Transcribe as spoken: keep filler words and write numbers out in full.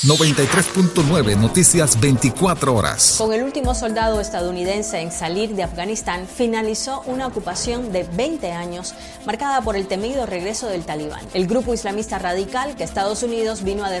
noventa y tres punto nueve Noticias veinticuatro horas. Con el último soldado estadounidense en salir de Afganistán, finalizó una ocupación de veinte años, marcada por el temido regreso del Talibán, el grupo islamista radical que Estados Unidos vino a derrotar